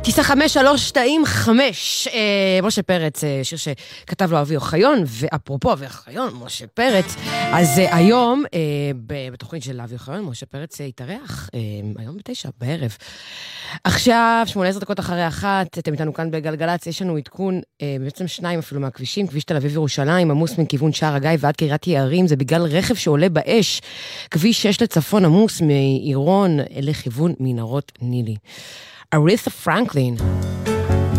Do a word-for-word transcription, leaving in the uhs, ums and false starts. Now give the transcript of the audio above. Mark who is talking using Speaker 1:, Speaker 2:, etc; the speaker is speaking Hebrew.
Speaker 1: טיסה חמש שלוש שתיים חמש, משה פרץ, שיר שכתב לו אבי אוחיון, ואפרופו אבי אוחיון, משה פרץ, אז היום בתוכנית של אבי אוחיון, משה פרץ יתארח, היום בתשע בערב. עכשיו, שמונה עשרה דקות אחרי אחת, אתם איתנו כאן בגלגלץ, יש לנו עדכון, בעצם שניים אפילו מהכבישים, כביש תל אביב ירושלים, עמוס מכיוון שער הגיא ועד קריית יערים, זה בגלל רכב שעולה באש, כביש שש לצפון עמוס מעירון לכיוון מנהרות נילי. Aretha Franklin.